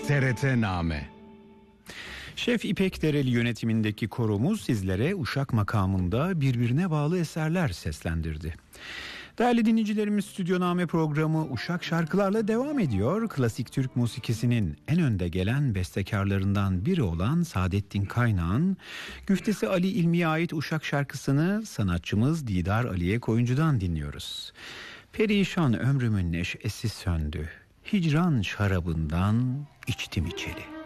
TRT-Name. Şef İpek Dereli yönetimindeki koromuz sizlere Uşak makamında birbirine bağlı eserler seslendirdi. Değerli dinleyicilerimiz, Stüdyoname programı Uşak şarkılarla devam ediyor. Klasik Türk musikisinin en önde gelen bestekarlarından biri olan Saadettin Kaynağ'ın güftesi Ali İlmi'ye ait Uşak şarkısını sanatçımız Didar Aliye Koyuncu'dan dinliyoruz. Perişan ömrümün neşesi söndü, hicran şarabından içtim içeli.